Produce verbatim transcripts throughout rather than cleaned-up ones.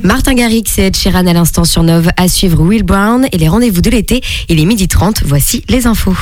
Martin Garrix et Ed Sheeran à l'instant sur Nove. À suivre Will Brown et les rendez-vous de l'été. Il est midi trente, voici les infos.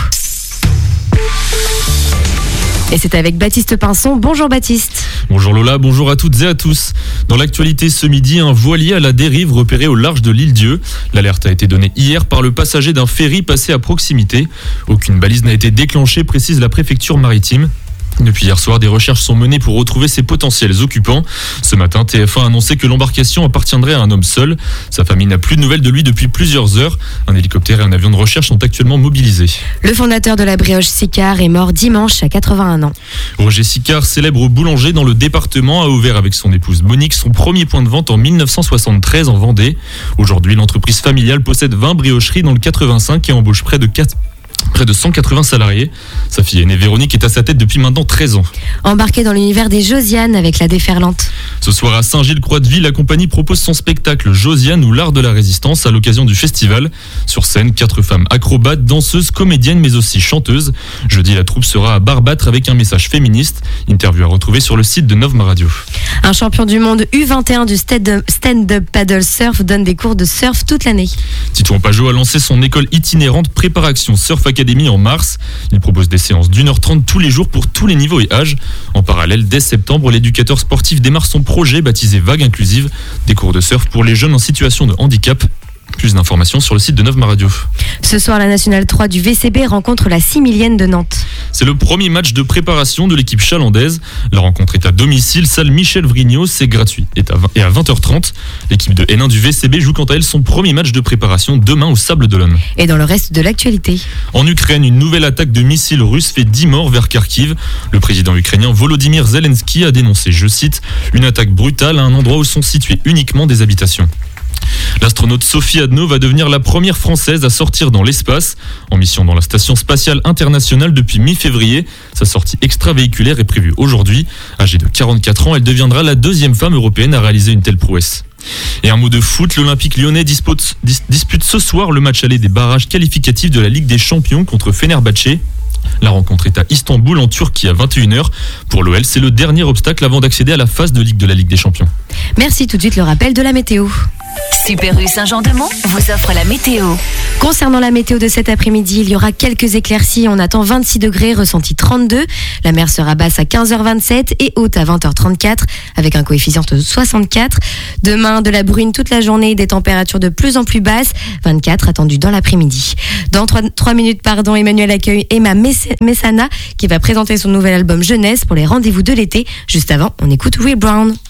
Et c'est avec Baptiste Pinson. Bonjour Baptiste. Bonjour Lola, bonjour à toutes et à tous. Dans l'actualité ce midi, un voilier à la dérive repéré au large de l'île Dieu. L'alerte a été donnée hier par le passager d'un ferry passé à proximité. Aucune balise n'a été déclenchée, précise la préfecture maritime. Depuis hier soir, des recherches sont menées pour retrouver ses potentiels occupants. Ce matin, T F un a annoncé que l'embarcation appartiendrait à un homme seul. Sa famille n'a plus de nouvelles de lui depuis plusieurs heures. Un hélicoptère et un avion de recherche sont actuellement mobilisés. Le fondateur de la brioche Sicard est mort dimanche à quatre-vingt-un ans. Roger Sicard, célèbre boulanger dans le département, a ouvert avec son épouse Monique son premier point de vente en dix-neuf cent soixante-treize en Vendée. Aujourd'hui, l'entreprise familiale possède vingt briocheries dans le quatre-vingt-cinq et embauche près de quatre Près de cent quatre-vingts salariés. Sa fille aînée Véronique est à sa tête depuis maintenant treize ans. Embarqué dans l'univers des Josiane avec la déferlante. Ce soir à Saint-Gilles-Croix-de-Vie, la compagnie propose son spectacle Josiane ou l'art de la résistance à l'occasion du festival. Sur scène, quatre femmes acrobates, danseuses, comédiennes mais aussi chanteuses. Jeudi, la troupe sera à Barbâtre avec un message féministe. Interview à retrouver sur le site de Nove Radio. Un champion du monde U vingt et un du stand-up paddle surf donne des cours de surf toute l'année. Titouan Pajot a lancé son école itinérante Préparation Surf Academy en mars. Il propose des séances d'une heure trente tous les jours pour tous les niveaux et âges. En parallèle, dès septembre, l'éducateur sportif démarre son projet baptisé Vague Inclusive, des cours de surf pour les jeunes en situation de handicap. Plus d'informations sur le site de Nove Radio. Ce soir, la Nationale trois du V C B rencontre la Similienne de Nantes. C'est le premier match de préparation de l'équipe chalandaise. La rencontre est à domicile, salle Michel Vrignot, c'est gratuit. Et à vingt heures trente, l'équipe de N un du V C B joue quant à elle son premier match de préparation demain au Sable d'Olonne. Et dans le reste de l'actualité. En Ukraine, une nouvelle attaque de missiles russes fait dix morts vers Kharkiv. Le président ukrainien Volodymyr Zelensky a dénoncé, je cite, une attaque brutale à un endroit où sont situées uniquement des habitations. L'astronaute Sophie Adno va devenir la première Française à sortir dans l'espace. En mission dans la Station Spatiale Internationale depuis mi-février, sa sortie extravéhiculaire est prévue aujourd'hui. Âgée de quarante-quatre ans, elle deviendra la deuxième femme européenne à réaliser une telle prouesse. Et un mot de foot, l'Olympique lyonnais dispute, dispute ce soir le match aller des barrages qualificatifs de la Ligue des Champions contre Fenerbahçe. La rencontre est à Istanbul en Turquie à vingt et une heures. Pour l'O L, c'est le dernier obstacle avant d'accéder à la phase de Ligue de la Ligue des Champions. Merci, tout de suite le rappel de la météo. Super U Saint-Jean-de-Mont vous offre la météo. Concernant la météo de cet après-midi, il y aura quelques éclaircies. On attend vingt-six degrés, ressenti trente-deux. La mer sera basse à quinze heures vingt-sept et haute à vingt heures trente-quatre avec un coefficient de soixante-quatre. Demain, de la bruine toute la journée, des températures de plus en plus basses. vingt-quatre attendues dans l'après-midi. Dans trois minutes, pardon, Emmanuel accueille Emma Messana qui va présenter son nouvel album Jeunesse pour les rendez-vous de l'été. Juste avant, on écoute Will Brown.